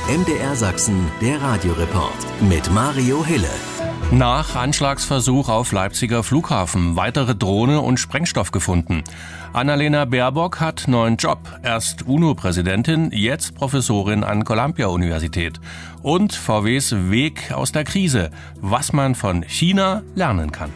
MDR Sachsen, der Radioreport mit Mario Hille. Nach Anschlagsversuch auf Leipziger Flughafen weitere Drohne und Sprengstoff gefunden. Annalena Baerbock hat neuen Job. Erst UNO-Präsidentin, jetzt Professorin an Columbia-Universität. Und VWs Weg aus der Krise. Was man von China lernen kann.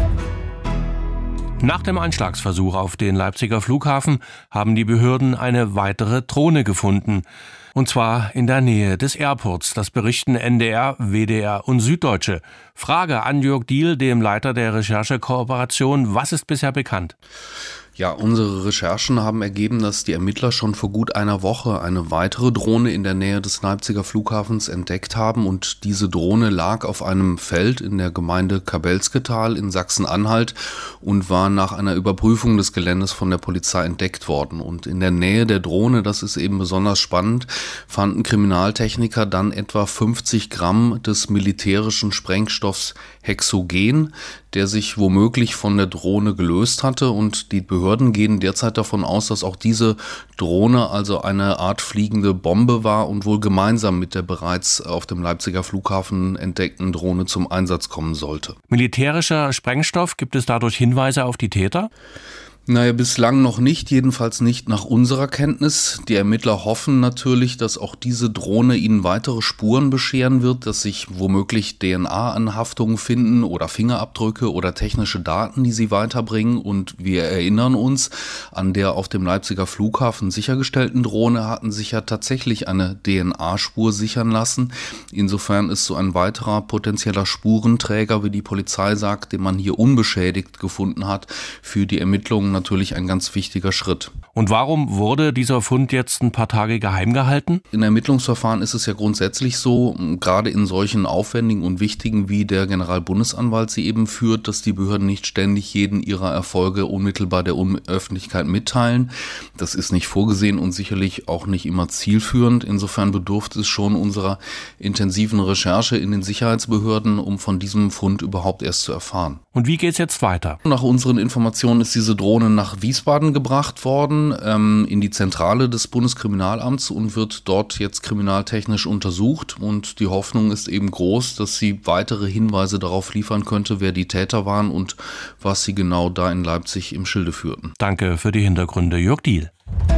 Nach dem Anschlagsversuch auf den Leipziger Flughafen haben die Behörden eine weitere Drohne gefunden. Und zwar in der Nähe des Airports. Das berichten NDR, WDR und Süddeutsche. Frage an Jörg Diehl, dem Leiter der Recherchekooperation. Was ist bisher bekannt? Ja, unsere Recherchen haben ergeben, dass die Ermittler schon vor gut einer Woche eine weitere Drohne in der Nähe des Leipziger Flughafens entdeckt haben. Und diese Drohne lag auf einem Feld in der Gemeinde Kabelsketal in Sachsen-Anhalt und war nach einer Überprüfung des Geländes von der Polizei entdeckt worden. Und in der Nähe der Drohne, das ist eben besonders spannend, fanden Kriminaltechniker dann etwa 50 Gramm des militärischen Sprengstoffs Hexogen, der sich womöglich von der Drohne gelöst hatte, und die Behörden gehen derzeit davon aus, dass auch diese Drohne also eine Art fliegende Bombe war und wohl gemeinsam mit der bereits auf dem Leipziger Flughafen entdeckten Drohne zum Einsatz kommen sollte. Militärischer Sprengstoff, gibt es dadurch Hinweise auf die Täter? Naja, bislang noch nicht, jedenfalls nicht nach unserer Kenntnis. Die Ermittler hoffen natürlich, dass auch diese Drohne ihnen weitere Spuren bescheren wird, dass sich womöglich DNA-Anhaftungen finden oder Fingerabdrücke oder technische Daten, die sie weiterbringen. Und wir erinnern uns, an der auf dem Leipziger Flughafen sichergestellten Drohne hatten sich ja tatsächlich eine DNA-Spur sichern lassen. Insofern ist so ein weiterer potenzieller Spurenträger, wie die Polizei sagt, den man hier unbeschädigt gefunden hat, für die Ermittlungen natürlich ein ganz wichtiger Schritt. Und warum wurde dieser Fund jetzt ein paar Tage geheim gehalten? In Ermittlungsverfahren ist es ja grundsätzlich so, gerade in solchen aufwendigen und wichtigen, wie der Generalbundesanwalt sie eben führt, dass die Behörden nicht ständig jeden ihrer Erfolge unmittelbar der Öffentlichkeit mitteilen. Das ist nicht vorgesehen und sicherlich auch nicht immer zielführend. Insofern bedurfte es schon unserer intensiven Recherche in den Sicherheitsbehörden, um von diesem Fund überhaupt erst zu erfahren. Und wie geht's jetzt weiter? Nach unseren Informationen ist diese Drohne nach Wiesbaden gebracht worden, in die Zentrale des Bundeskriminalamts, und wird dort jetzt kriminaltechnisch untersucht. Und die Hoffnung ist eben groß, dass sie weitere Hinweise darauf liefern könnte, wer die Täter waren und was sie genau da in Leipzig im Schilde führten. Danke für die Hintergründe, Jörg Diehl.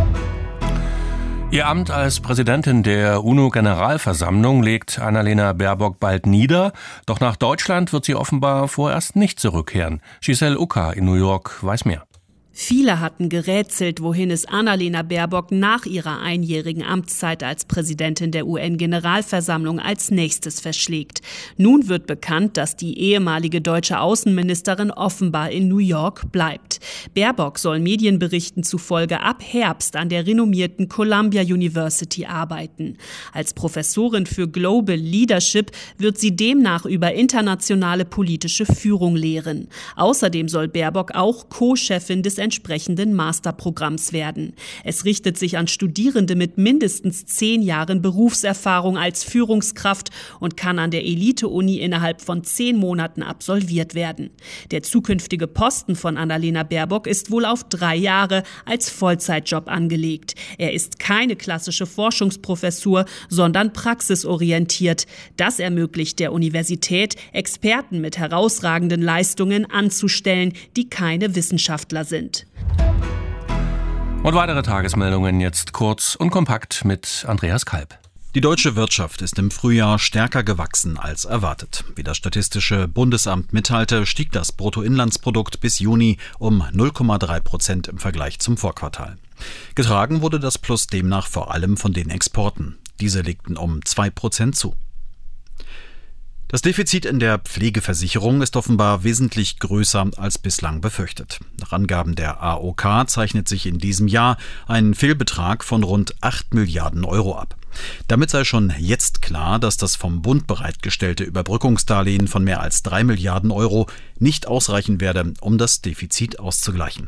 Ihr Amt als Präsidentin der UNO-Generalversammlung legt Annalena Baerbock bald nieder. Doch nach Deutschland wird sie offenbar vorerst nicht zurückkehren. Giselle Ucker in New York weiß mehr. Viele hatten gerätselt, wohin es Annalena Baerbock nach ihrer einjährigen Amtszeit als Präsidentin der UN-Generalversammlung als nächstes verschlägt. Nun wird bekannt, dass die ehemalige deutsche Außenministerin offenbar in New York bleibt. Baerbock soll Medienberichten zufolge ab Herbst an der renommierten Columbia University arbeiten. Als Professorin für Global Leadership wird sie demnach über internationale politische Führung lehren. Außerdem soll Baerbock auch Co-Chefin des entsprechenden Masterprogramms werden. Es richtet sich an Studierende mit mindestens 10 Jahren Berufserfahrung als Führungskraft und kann an der Elite-Uni innerhalb von 10 Monaten absolviert werden. Der zukünftige Posten von Annalena Baerbock ist wohl auf 3 Jahre als Vollzeitjob angelegt. Er ist keine klassische Forschungsprofessur, sondern praxisorientiert. Das ermöglicht der Universität, Experten mit herausragenden Leistungen anzustellen, die keine Wissenschaftler sind. Und weitere Tagesmeldungen jetzt kurz und kompakt mit Andreas Kalb. Die deutsche Wirtschaft ist im Frühjahr stärker gewachsen als erwartet. Wie das Statistische Bundesamt mitteilte, stieg das Bruttoinlandsprodukt bis Juni um 0,3% im Vergleich zum Vorquartal. Getragen wurde das Plus demnach vor allem von den Exporten. Diese legten um 2% zu. Das Defizit in der Pflegeversicherung ist offenbar wesentlich größer als bislang befürchtet. Nach Angaben der AOK zeichnet sich in diesem Jahr ein Fehlbetrag von rund 8 Milliarden Euro ab. Damit sei schon jetzt klar, dass das vom Bund bereitgestellte Überbrückungsdarlehen von mehr als 3 Milliarden Euro nicht ausreichen werde, um das Defizit auszugleichen.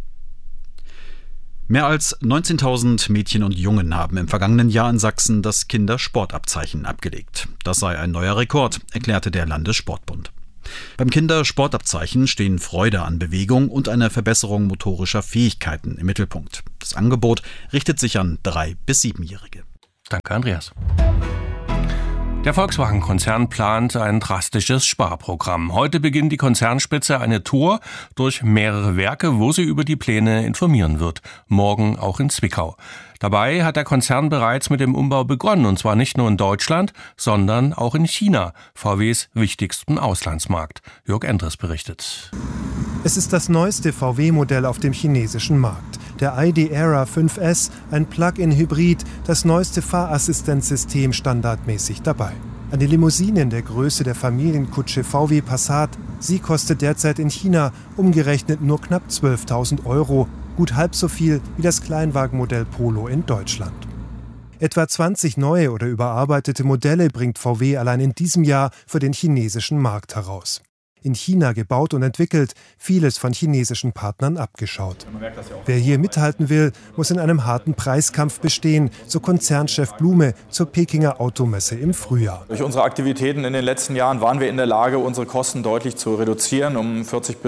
Mehr als 19.000 Mädchen und Jungen haben im vergangenen Jahr in Sachsen das Kindersportabzeichen abgelegt. Das sei ein neuer Rekord, erklärte der Landessportbund. Beim Kindersportabzeichen stehen Freude an Bewegung und eine Verbesserung motorischer Fähigkeiten im Mittelpunkt. Das Angebot richtet sich an 3- bis 7-Jährige. Danke, Andreas. Der Volkswagen-Konzern plant ein drastisches Sparprogramm. Heute beginnt die Konzernspitze eine Tour durch mehrere Werke, wo sie über die Pläne informieren wird. Morgen auch in Zwickau. Dabei hat der Konzern bereits mit dem Umbau begonnen, und zwar nicht nur in Deutschland, sondern auch in China, VWs wichtigsten Auslandsmarkt. Jörg Endres berichtet. Es ist das neueste VW-Modell auf dem chinesischen Markt. Der ID.ERA 5S, ein Plug-in-Hybrid, das neueste Fahrassistenzsystem standardmäßig dabei. Eine Limousine in der Größe der Familienkutsche VW Passat. Sie kostet derzeit in China umgerechnet nur knapp 12.000 €, gut halb so viel wie das Kleinwagenmodell Polo in Deutschland. Etwa 20 neue oder überarbeitete Modelle bringt VW allein in diesem Jahr für den chinesischen Markt heraus. In China gebaut und entwickelt, vieles von chinesischen Partnern abgeschaut. Wer hier mithalten will, muss in einem harten Preiskampf bestehen, so Konzernchef Blume zur Pekinger Automesse im Frühjahr. Durch unsere Aktivitäten in den letzten Jahren waren wir in der Lage, unsere Kosten deutlich zu reduzieren, um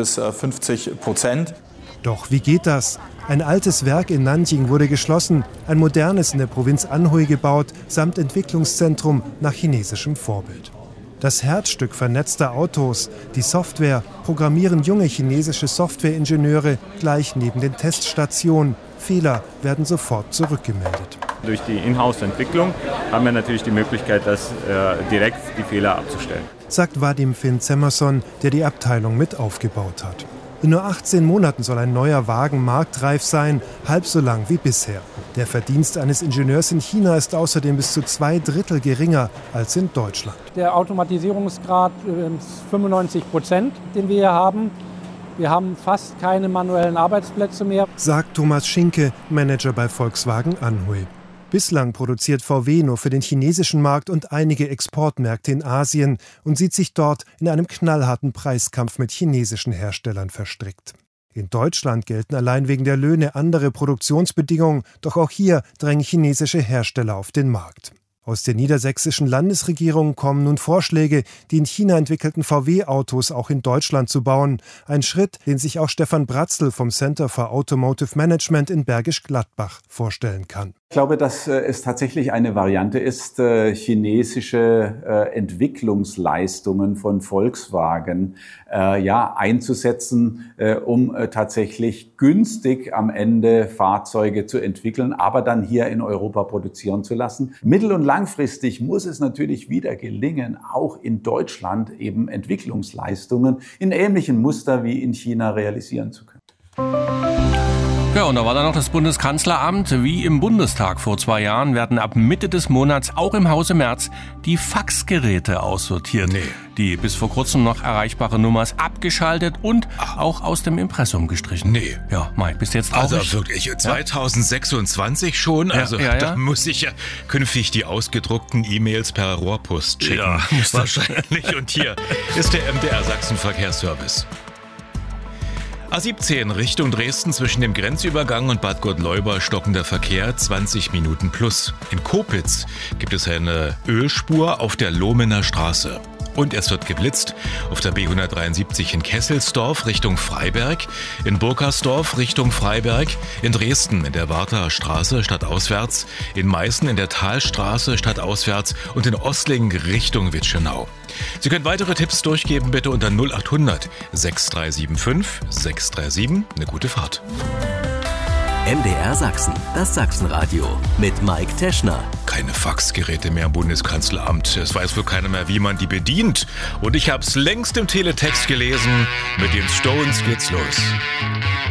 40-50%. Doch wie geht das? Ein altes Werk in Nanjing wurde geschlossen, ein modernes in der Provinz Anhui gebaut, samt Entwicklungszentrum nach chinesischem Vorbild. Das Herzstück vernetzter Autos, die Software, programmieren junge chinesische Softwareingenieure gleich neben den Teststationen. Fehler werden sofort zurückgemeldet. Durch die Inhouse-Entwicklung haben wir natürlich die Möglichkeit, direkt die Fehler abzustellen. Sagt Vadim Finn-Zemmerson, der die Abteilung mit aufgebaut hat. In nur 18 Monaten soll ein neuer Wagen marktreif sein, halb so lang wie bisher. Der Verdienst eines Ingenieurs in China ist außerdem bis zu 2/3 geringer als in Deutschland. Der Automatisierungsgrad ist 95%, den wir hier haben. Wir haben fast keine manuellen Arbeitsplätze mehr, sagt Thomas Schinke, Manager bei Volkswagen Anhui. Bislang produziert VW nur für den chinesischen Markt und einige Exportmärkte in Asien und sieht sich dort in einem knallharten Preiskampf mit chinesischen Herstellern verstrickt. In Deutschland gelten allein wegen der Löhne andere Produktionsbedingungen, doch auch hier drängen chinesische Hersteller auf den Markt. Aus der niedersächsischen Landesregierung kommen nun Vorschläge, die in China entwickelten VW-Autos auch in Deutschland zu bauen. Ein Schritt, den sich auch Stefan Bratzl vom Center for Automotive Management in Bergisch Gladbach vorstellen kann. Ich glaube, dass es tatsächlich eine Variante ist, chinesische Entwicklungsleistungen von Volkswagen einzusetzen, um tatsächlich günstig am Ende Fahrzeuge zu entwickeln, aber dann hier in Europa produzieren zu lassen. Mittel- und langfristig muss es natürlich wieder gelingen, auch in Deutschland eben Entwicklungsleistungen in ähnlichen Muster wie in China realisieren zu können. Ja, und da war dann noch das Bundeskanzleramt. Wie im Bundestag vor 2 Jahren werden ab Mitte des Monats auch im Hause Merz die Faxgeräte aussortiert. Die bis vor kurzem noch erreichbare Nummer ist abgeschaltet und auch aus dem Impressum gestrichen. Ja, Mike, bist du jetzt traurig? Also wirklich, 2026 schon? Also da muss ich ja künftig die ausgedruckten E-Mails per Rohrpost schicken. Ja, wahrscheinlich. Und hier ist der MDR Sachsen Verkehrsservice. A17 Richtung Dresden zwischen dem Grenzübergang und Bad Gottleuba stockender Verkehr 20 Minuten plus. In Kopitz gibt es eine Ölspur auf der Lohmener Straße. Und es wird geblitzt auf der B173 in Kesselsdorf Richtung Freiberg, in Burkersdorf Richtung Freiberg, in Dresden in der Warther Straße stadtauswärts, in Meißen in der Talstraße stadtauswärts und in Ostlingen Richtung Witschenau. Sie können weitere Tipps durchgeben bitte unter 0800 6375 637. Eine gute Fahrt. MDR Sachsen, das Sachsenradio mit Mike Teschner. Keine Faxgeräte mehr im Bundeskanzleramt. Es weiß wohl keiner mehr, wie man die bedient. Und ich hab's längst im Teletext gelesen. Mit den Stones geht's los.